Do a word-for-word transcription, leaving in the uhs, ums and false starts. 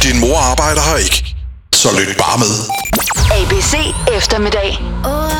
din mor arbejder her ikke. Så lyt bare med. A B C eftermiddag.